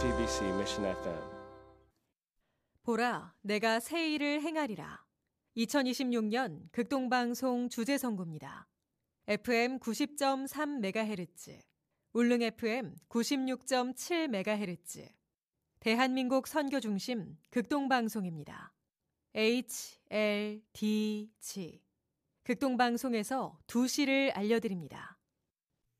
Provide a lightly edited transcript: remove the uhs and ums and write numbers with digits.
JTBC Mission FM. 보라, 내가 새 일을 행하리라. 2026년 극동방송 주제선고입니다. FM 90.3MHz, 울릉 FM 96.7MHz, 대한민국 선교중심 극동방송입니다. HLDG. 극동방송에서 2시를 알려드립니다.